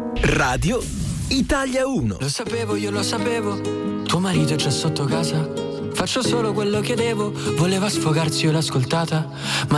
Radio Italia 1. Lo sapevo, io lo sapevo. Tuo marito è già sotto casa. Faccio solo quello che devo. Voleva sfogarsi, io l'ho ascoltata, ma